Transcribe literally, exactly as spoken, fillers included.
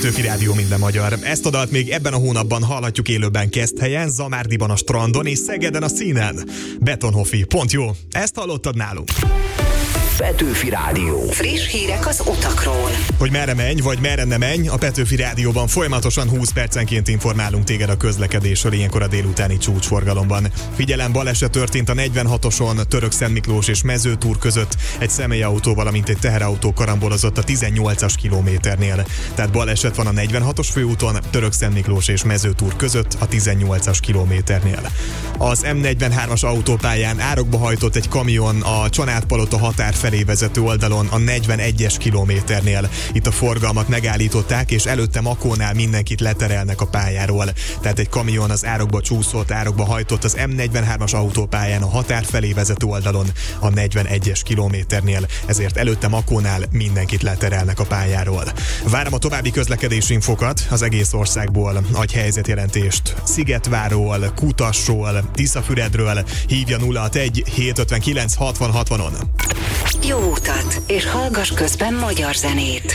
Petőfi Rádió minden magyar. Ezt a dalt még ebben a hónapban hallhatjuk élőben Keszthelyen, Zamárdiban a strandon és Szegeden a színen. Betonhofi, pont jó. Ezt hallottad nálunk. Petőfi Rádió. Friss hírek az utakról. Hogy merre menj, vagy merre ne menj, a Petőfi Rádióban folyamatosan húsz percenként informálunk téged a közlekedésről ilyenkor a délutáni csúcsforgalomban. Figyelem, baleset történt a negyvenhatoson Törökszentmiklós és Mezőtúr között. Egy személyautó, valamint egy teherautó karambolozott a tizennyolcas kilométernél. Tehát baleset van a negyvenhatos főúton Törökszentmiklós és Mezőtúr között a tizennyolcas kilométernél. Az M negyvenhármas autópályán árokba hajtott egy kamion a Csanádpalota határ felé vezető oldalon a negyvenegyes kilométernél. Itt a forgalmat megállították, és előtte Makónál mindenkit leterelnek a pályáról. Tehát egy kamion az árokba csúszott, árokba hajtott az M negyvenhármas autópályán a határ felé vezető oldalon a negyvenegyes kilométernél, ezért előtte Makónál mindenkit leterelnek a pályáról. Várom a további közlekedési infokat az egész országból, adj helyzetjelentést Szigetvárról, Kutasról, Tiszafüredről, hívja nulla hatvanegy hétszázötvenkilenc hatvan hatvanon. Jó utat, és hallgass közben magyar zenét.